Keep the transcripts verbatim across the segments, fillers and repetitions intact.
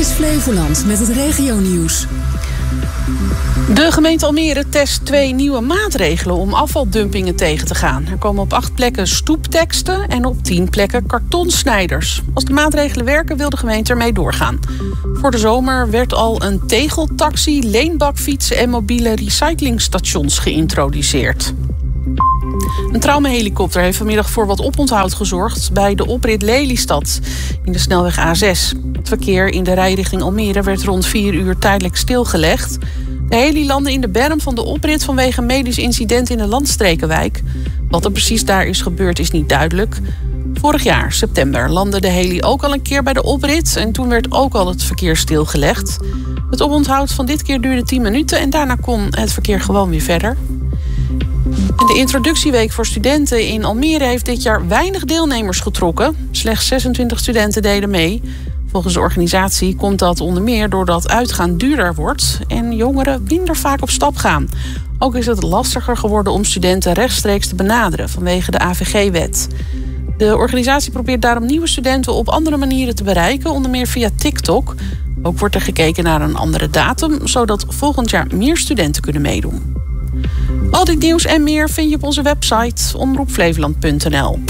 is Flevoland met het regionieuws. De gemeente Almere test twee nieuwe maatregelen om afvaldumpingen tegen te gaan. Er komen op acht plekken stoepteksten en op tien plekken kartonsnijders. Als de maatregelen werken, wil de gemeente ermee doorgaan. Voor de zomer werd al een tegeltaxi, leenbakfietsen en mobiele recyclingstations geïntroduceerd. Een traumahelikopter heeft vanmiddag voor wat oponthoud gezorgd bij de oprit Lelystad in de snelweg A zes. Het verkeer in de rijrichting Almere werd rond vier uur tijdelijk stilgelegd. De heli landde in de berm van de oprit vanwege een medisch incident in de Landstrekenwijk. Wat er precies daar is gebeurd is niet duidelijk. Vorig jaar, september, landde de heli ook al een keer bij de oprit en toen werd ook al het verkeer stilgelegd. Het oponthoud van dit keer duurde tien minuten en daarna kon het verkeer gewoon weer verder. En de introductieweek voor studenten in Almere heeft dit jaar weinig deelnemers getrokken. Slechts zesentwintig studenten deden mee. Volgens de organisatie komt dat onder meer doordat uitgaan duurder wordt en jongeren minder vaak op stap gaan. Ook is het lastiger geworden om studenten rechtstreeks te benaderen vanwege de A V G-wet. De organisatie probeert daarom nieuwe studenten op andere manieren te bereiken, onder meer via TikTok. Ook wordt er gekeken naar een andere datum, zodat volgend jaar meer studenten kunnen meedoen. Al dit nieuws en meer vind je op onze website omroep flevoland punt n l.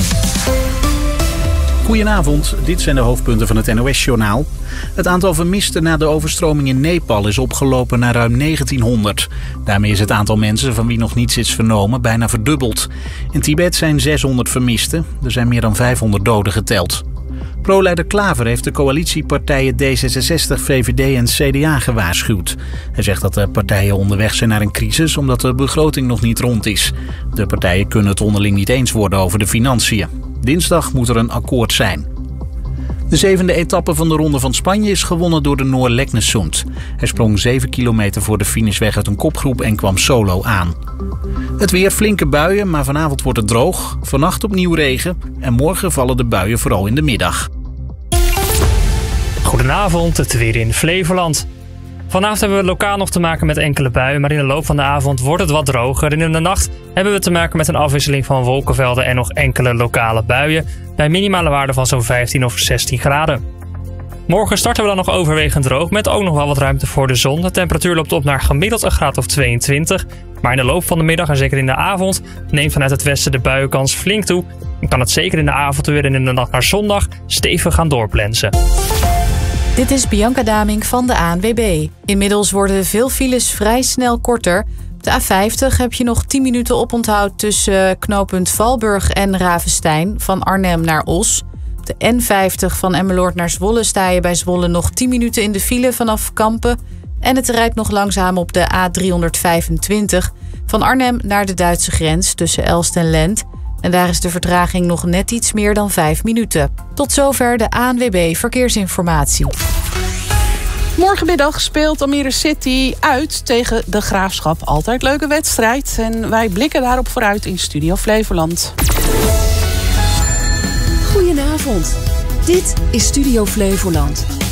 Goedenavond, dit zijn de hoofdpunten van het N O S-journaal. Het aantal vermisten na de overstroming in Nepal is opgelopen naar ruim negentienhonderd. Daarmee is het aantal mensen van wie nog niets is vernomen bijna verdubbeld. In Tibet zijn zeshonderd vermisten, er zijn meer dan vijfhonderd doden geteld. Pro-leider Klaver heeft de coalitiepartijen D zesenzestig, V V D en C D A gewaarschuwd. Hij zegt dat de partijen onderweg zijn naar een crisis omdat de begroting nog niet rond is. De partijen kunnen het onderling niet eens worden over de financiën. Dinsdag moet er een akkoord zijn. De zevende etappe van de Ronde van Spanje is gewonnen door de Noor Leknesund. Hij sprong zeven kilometer voor de finish weg uit een kopgroep en kwam solo aan. Het weer, flinke buien, maar vanavond wordt het droog. Vannacht opnieuw regen en morgen vallen de buien vooral in de middag. Goedenavond, het weer in Flevoland. Vanavond hebben we lokaal nog te maken met enkele buien, maar in de loop van de avond wordt het wat droger. En in de nacht hebben we te maken met een afwisseling van wolkenvelden en nog enkele lokale buien, bij minimale waarden van zo'n vijftien of zestien graden. Morgen starten we dan nog overwegend droog, met ook nog wel wat ruimte voor de zon. De temperatuur loopt op naar gemiddeld een graad of tweeëntwintig. Maar in de loop van de middag en zeker in de avond neemt vanuit het westen de buienkans flink toe. En kan het zeker in de avonduren en in de nacht naar zondag stevig gaan doorplensen. Dit is Bianca Damink van de A N W B. Inmiddels worden veel files vrij snel korter. Op de A vijftig heb je nog tien minuten oponthoud tussen knooppunt Valburg en Ravenstein, van Arnhem naar Os. Op de N vijftig van Emmeloord naar Zwolle sta je bij Zwolle nog tien minuten in de file vanaf Kampen. En het rijdt nog langzaam op de A driehonderdvijfentwintig van Arnhem naar de Duitse grens tussen Elst en Lent. En daar is de vertraging nog net iets meer dan vijf minuten. Tot zover de A N W B Verkeersinformatie. Morgenmiddag speelt Almere City uit tegen de Graafschap. Altijd leuke wedstrijd. En wij blikken daarop vooruit in Studio Flevoland. Goedenavond. Dit is Studio Flevoland.